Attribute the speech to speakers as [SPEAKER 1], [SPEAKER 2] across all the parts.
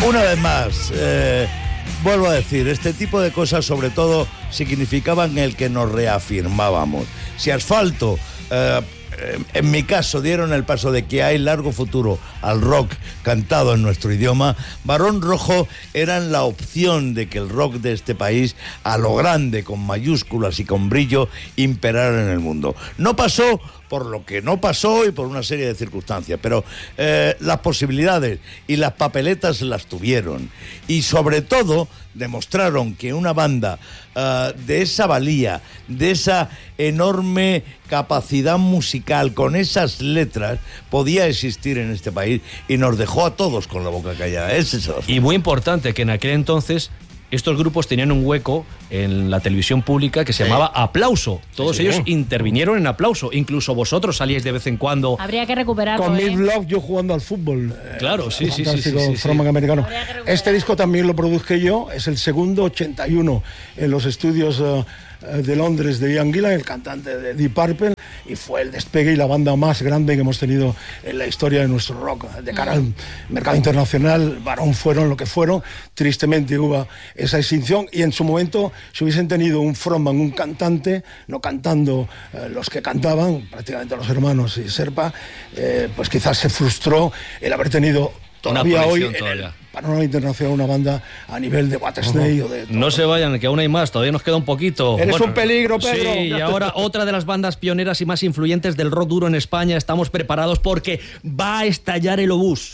[SPEAKER 1] Una vez más, vuelvo a decir, este tipo de cosas sobre todo significaban el que nos reafirmábamos. Si Asfalto, en mi caso, dieron el paso de que hay largo futuro al rock cantado en nuestro idioma, Barón Rojo eran la opción de que el rock de este país, a lo grande, con mayúsculas y con brillo, imperara en el mundo. No pasó por lo que no pasó y por una serie de circunstancias, pero las posibilidades y las papeletas las tuvieron, y sobre todo demostraron que una banda de esa valía, de esa enorme capacidad musical, con esas letras, podía existir en este país, y nos dejó a todos con la boca callada.
[SPEAKER 2] Y muy importante que en aquel entonces estos grupos tenían un hueco en la televisión pública que se llamaba Aplauso. Todos ellos intervinieron en Aplauso. Incluso vosotros salíais de vez en cuando.
[SPEAKER 3] Habría que recuperarlo.
[SPEAKER 4] Con Meat Love, yo jugando al fútbol.
[SPEAKER 2] Claro, sí.
[SPEAKER 4] Frontman americano. Este disco también lo produje yo. Es el segundo, 81, en los estudios de Londres de Ian Gillan, el cantante de Deep Purple, y fue el despegue y la banda más grande que hemos tenido en la historia de nuestro rock. De cara al mercado internacional, Barón fueron lo que fueron. Tristemente hubo esa extinción, y en su momento, si hubiesen tenido un frontman, un cantante, no cantando los que cantaban, prácticamente los hermanos y Serpa, pues quizás se frustró el haber tenido todavía hoy en el panorama internacional una banda a nivel de Whitesnake o de...
[SPEAKER 2] No se vayan, que aún hay más, todavía nos queda un poquito.
[SPEAKER 4] Eres un peligro, Pedro.
[SPEAKER 2] Sí, y ahora otra de las bandas pioneras y más influyentes del rock duro en España. Estamos preparados porque va a estallar el obús.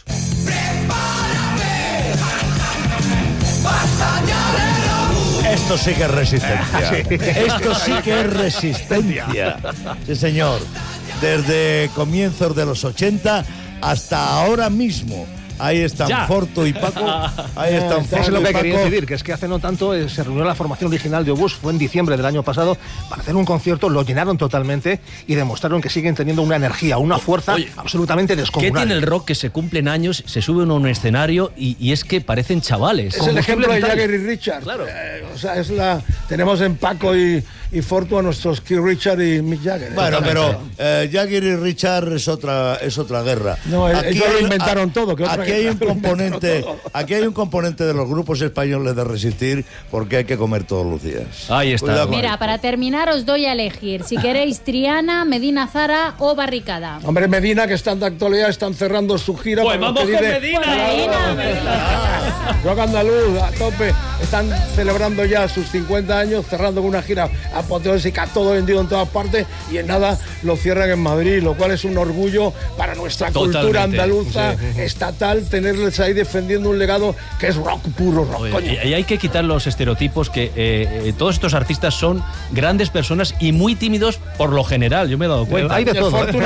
[SPEAKER 1] Esto sí que es resistencia. Esto sí que es resistencia. Sí, señor. Desde comienzos de los 80 hasta ahora mismo. Ahí están Forto y Paco. Ahí están Forto y Paco.
[SPEAKER 5] Es lo que quería decir, que es que hace no tanto se reunió la formación original de Obús, fue en diciembre del año pasado, para hacer un concierto, lo llenaron totalmente y demostraron que siguen teniendo una energía, una fuerza absolutamente descomunal.
[SPEAKER 2] ¿Qué tiene el rock que se cumplen años, se sube uno a un escenario y es que parecen chavales?
[SPEAKER 4] Es el ejemplo de Jagger y Richard.
[SPEAKER 2] Claro.
[SPEAKER 4] O sea, tenemos en Paco y Forto a nuestros Keith Richard y Mick Jagger.
[SPEAKER 1] Bueno, pero Jagger y Richard es otra guerra.
[SPEAKER 4] No, ellos lo inventaron todo.
[SPEAKER 1] Aquí hay un componente de los grupos españoles de resistir, porque hay que comer todos los días.
[SPEAKER 2] Ahí está.
[SPEAKER 3] Cuidado. Mira, para terminar os doy a elegir si queréis Triana, Medina Zara o Barricada.
[SPEAKER 4] Hombre, Medina, que están de actualidad, están cerrando su gira.
[SPEAKER 2] Pues vamos con Medina.
[SPEAKER 4] Rock andaluz, a tope. Están celebrando ya sus 50 años, cerrando con una gira apoteósica, todo vendido en todas partes, y en nada lo cierran en Madrid, lo cual es un orgullo para nuestra cultura andaluza estatal, tenerles ahí defendiendo un legado que es rock puro, rock.
[SPEAKER 2] Oye, y hay que quitar los estereotipos que todos estos artistas son grandes personas y muy tímidos por lo general, yo me he dado cuenta.
[SPEAKER 5] Hay de todo.
[SPEAKER 1] Hay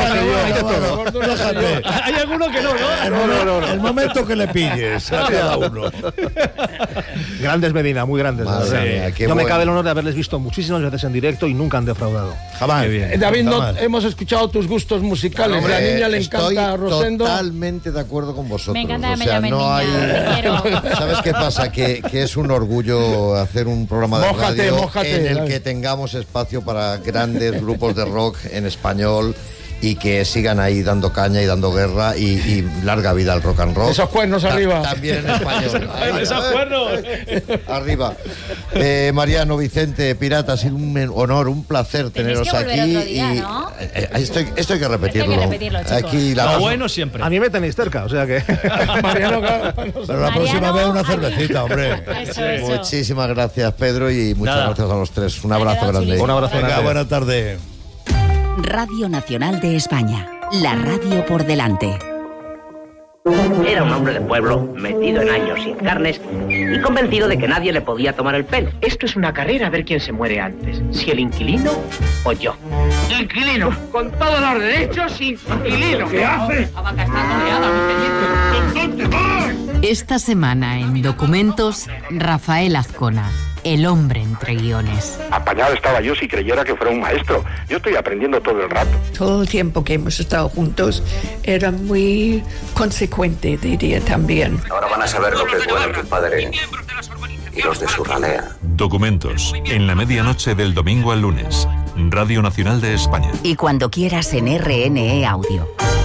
[SPEAKER 2] alguno que no.
[SPEAKER 1] El momento que le pilles a cada uno.
[SPEAKER 5] Grandes Medina, muy grandes. Yo me cabe el honor de haberles visto muchísimas veces en directo y nunca han defraudado.
[SPEAKER 1] Jamás.
[SPEAKER 4] David, hemos escuchado tus gustos musicales.
[SPEAKER 6] Hombre,
[SPEAKER 4] la niña le encanta a Rosendo.
[SPEAKER 6] Totalmente de acuerdo con vosotros.
[SPEAKER 3] Me encanta que me llamen niña.
[SPEAKER 6] ¿Sabes qué pasa? Que es un orgullo hacer un programa de radio en el que tengamos espacio para grandes grupos de rock en español y que sigan ahí dando caña y dando guerra y larga vida al rock and roll.
[SPEAKER 4] Esos cuernos arriba.
[SPEAKER 6] También en español.
[SPEAKER 2] ¡Esos cuernos!
[SPEAKER 6] Arriba. Mariano, Vicente, Pirata, ha sido un honor, un placer teneros
[SPEAKER 3] que volver
[SPEAKER 6] aquí.
[SPEAKER 3] otro día, ¿no?
[SPEAKER 6] Esto hay que repetirlo.
[SPEAKER 3] Chicos.
[SPEAKER 6] Aquí
[SPEAKER 2] Lo bueno siempre.
[SPEAKER 5] A mí me tenéis cerca, o sea que...
[SPEAKER 4] Mariano,
[SPEAKER 1] pero la próxima vez una cervecita, hombre.
[SPEAKER 3] Eso.
[SPEAKER 6] Muchísimas gracias, Pedro, y muchas gracias a los tres. Un abrazo grande.
[SPEAKER 5] Un abrazo
[SPEAKER 1] Venga,
[SPEAKER 5] grande.
[SPEAKER 1] buena tarde.
[SPEAKER 7] Radio Nacional de España. La radio por delante.
[SPEAKER 8] Era un hombre de pueblo, metido en años sin carnes y convencido de que nadie le podía tomar el pelo.
[SPEAKER 9] Esto es una carrera a ver quién se muere antes, si el inquilino o yo. Inquilino, con todos los derechos, inquilino. ¿Qué haces?
[SPEAKER 8] Vaca está toreada, mi teniente.
[SPEAKER 9] ¿Dónde vas?
[SPEAKER 7] Esta semana en Documentos, Rafael Azcona. El hombre entre guiones.
[SPEAKER 10] Apañado estaba yo si creyera que fuera un maestro. Yo estoy aprendiendo todo el rato.
[SPEAKER 11] Todo el tiempo que hemos estado juntos era muy consecuente, diría también.
[SPEAKER 12] Ahora van a saber lo que es bueno tu padre y los de su ralea.
[SPEAKER 13] Documentos, en la medianoche del domingo al lunes. Radio Nacional de España.
[SPEAKER 7] Y cuando quieras en RNE Audio.